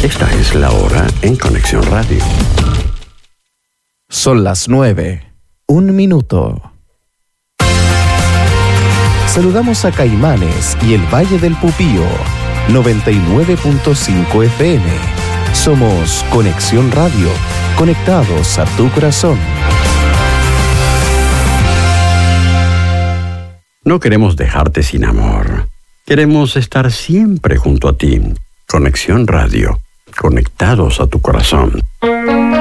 Esta es la hora en Conexión Radio. Son las 9:01. Saludamos a Caimanes y el Valle del Pupío, 99.5 FM. Somos Conexión Radio, conectados a tu corazón. No queremos dejarte sin amor. Queremos estar siempre junto a ti. Conexión Radio, conectados a tu corazón.